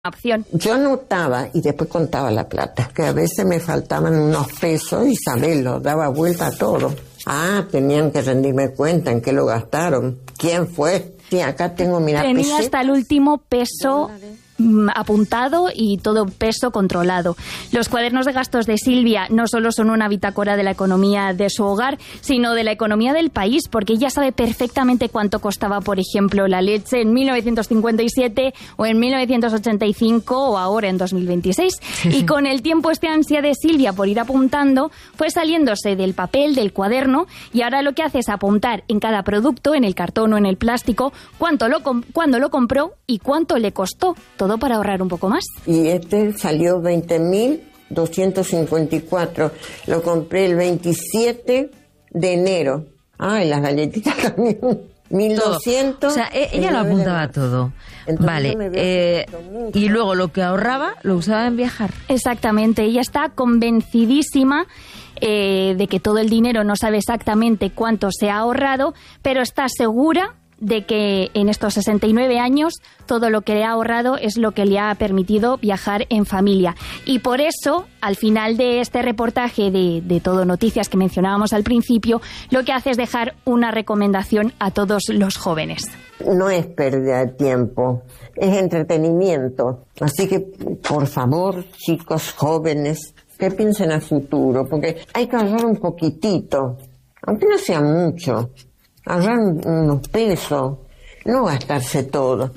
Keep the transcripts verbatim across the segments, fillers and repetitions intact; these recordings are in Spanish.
opción. Yo anotaba y después contaba la plata, que a veces me faltaban unos pesos y saberlo, daba vuelta a todo. Ah, tenían que rendirme cuenta en qué lo gastaron, quién fue. Sí, acá tengo, mira, tenía pesé. hasta el último peso apuntado y todo peso controlado. Los cuadernos de gastos de Silvia no solo son una bitácora de la economía de su hogar, sino de la economía del país, porque ella sabe perfectamente cuánto costaba, por ejemplo, la leche en mil novecientos cincuenta y siete o en mil novecientos ochenta y cinco o ahora en dos mil veintiséis. Sí, sí. Y con el tiempo esta ansia de Silvia por ir apuntando fue saliéndose del papel, del cuaderno, y ahora lo que hace es apuntar en cada producto, en el cartón o en el plástico, cuánto lo cuándo lo compró y cuánto le costó. Todo para ahorrar un poco más. Y este salió veinte mil doscientos cincuenta y cuatro. Lo compré el veintisiete de enero. Ay, las galletitas también. mil doscientos. O sea, ella lo apuntaba todo. Entonces, vale. Eh, y luego lo que ahorraba lo usaba en viajar. Exactamente. Ella está convencidísima eh, de que todo el dinero, no sabe exactamente cuánto se ha ahorrado, pero está segura de que en estos sesenta y nueve años todo lo que le ha ahorrado es lo que le ha permitido viajar en familia. Y por eso, al final de este reportaje de, de Todo Noticias que mencionábamos al principio, lo que hace es dejar una recomendación a todos los jóvenes. No es pérdida de tiempo, es entretenimiento. Así que, por favor, chicos jóvenes, que piensen a futuro, porque hay que ahorrar un poquitito, aunque no sea mucho. Ahorrar unos pesos, no gastarse todo.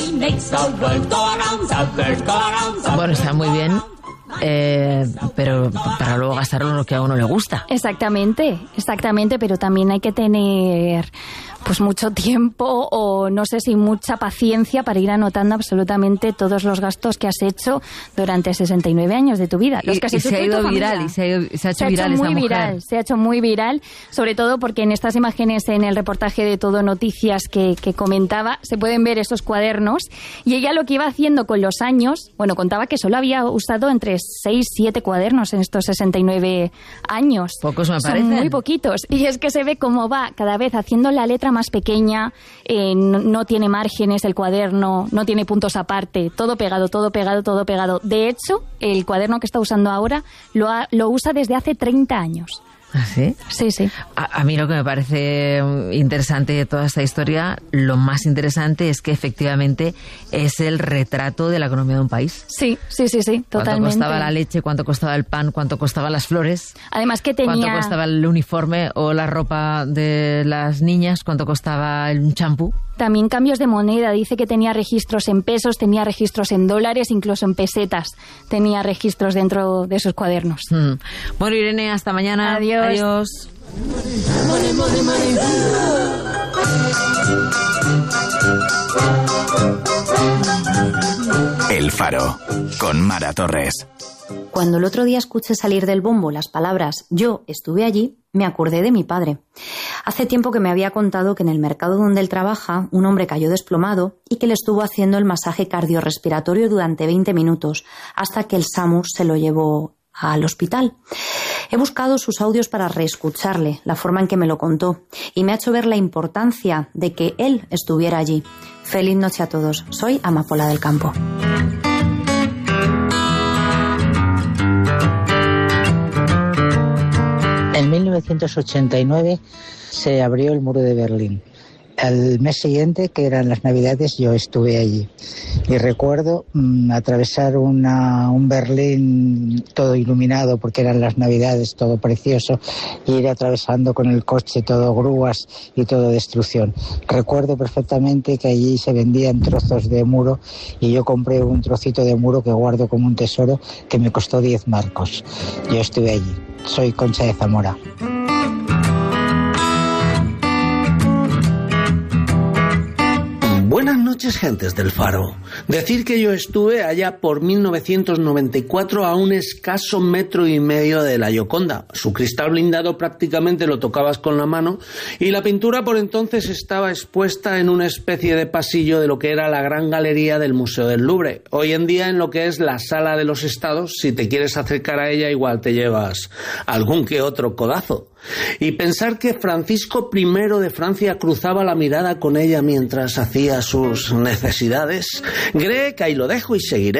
Bueno, está muy bien, eh, pero para luego gastarlo lo que a uno le gusta. Exactamente, exactamente, pero también hay que tener pues mucho tiempo o no sé si mucha paciencia para ir anotando absolutamente todos los gastos que has hecho durante sesenta y nueve años de tu vida. Los y, que has y hecho se ha ido viral, familia. y se ha, ido, se ha hecho se viral ha hecho esta muy mujer. viral, se ha hecho muy viral, sobre todo porque en estas imágenes en el reportaje de Todo Noticias que, que comentaba, se pueden ver esos cuadernos y ella lo que iba haciendo con los años, bueno, contaba que solo había usado entre seis, siete cuadernos en estos sesenta y nueve años. Pocos me Son parecen. muy poquitos. Y es que se ve cómo va cada vez haciendo la letra más pequeña. Eh, no, no tiene márgenes el cuaderno, no tiene puntos aparte, todo pegado, todo pegado, todo pegado. De hecho, el cuaderno que está usando ahora lo, ha, lo usa desde hace treinta años. ¿Ah, sí? Sí, sí. A, a mí lo que me parece interesante de toda esta historia, lo más interesante es que efectivamente es el retrato de la economía de un país. Sí, sí, sí, sí, totalmente. Cuánto costaba la leche, cuánto costaba el pan, cuánto costaban las flores. Además que tenía... Cuánto costaba el uniforme o la ropa de las niñas, cuánto costaba el champú. También cambios de moneda. Dice que tenía registros en pesos, tenía registros en dólares, incluso en pesetas. Tenía registros dentro de esos cuadernos. Mm. Bueno, Irene, hasta mañana. Adiós. Adiós. El Faro, con Mara Torres. Cuando el otro día escuché salir del bombo las palabras "yo estuve allí", me acordé de mi padre. Hace tiempo que me había contado que en el mercado donde él trabaja, un hombre cayó desplomado y que le estuvo haciendo el masaje cardiorrespiratorio durante veinte minutos, hasta que el SAMU se lo llevó al hospital. He buscado sus audios para reescucharle, la forma en que me lo contó, y me ha hecho ver la importancia de que él estuviera allí. Feliz noche a todos. Soy Amapola del Campo. En mil novecientos ochenta y nueve se abrió el muro de Berlín. Al mes siguiente, que eran las Navidades, yo estuve allí. Y recuerdo mmm, atravesar una, un Berlín todo iluminado, porque eran las Navidades, todo precioso, y ir atravesando con el coche todo grúas y todo destrucción. Recuerdo perfectamente que allí se vendían trozos de muro y yo compré un trocito de muro que guardo como un tesoro, que me costó diez marcos. Yo estuve allí. Soy Concha de Zamora. Buenas noches, gentes del Faro. Decir que yo estuve allá por mil novecientos noventa y cuatro a un escaso metro y medio de la Gioconda. Su cristal blindado prácticamente lo tocabas con la mano y la pintura por entonces estaba expuesta en una especie de pasillo de lo que era la gran galería del Museo del Louvre. Hoy en día en lo que es la Sala de los Estados, si te quieres acercar a ella igual te llevas algún que otro codazo. Y pensar que Francisco primero de Francia cruzaba la mirada con ella mientras hacía sus necesidades. Greg, ahí lo dejo y seguiré